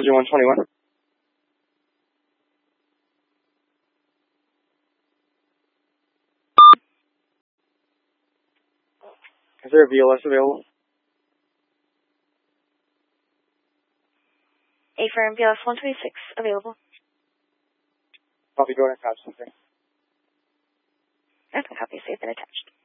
Roger 121. Is there a VLS available? Affirm, BLS 126 available. Copy, go ahead and attach something. Okay, copy, safe and attached.